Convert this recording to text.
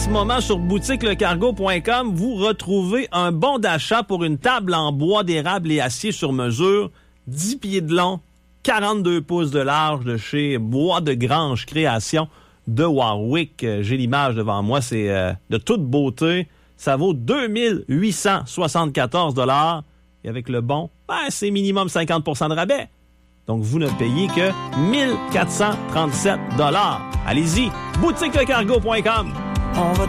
ce moment sur boutiquelecargo.com, vous retrouvez un bon d'achat pour une table en bois d'érable et acier sur mesure, 10 pieds de long, 42 pouces de large de chez Bois de Grange Création de Warwick. J'ai l'image devant moi, c'est de toute beauté. Ça vaut 2874 $. Et avec le bon, c'est minimum 50 % de rabais. Donc, vous ne payez que 1437 $. Allez-y, boutiquelecargo.com. On va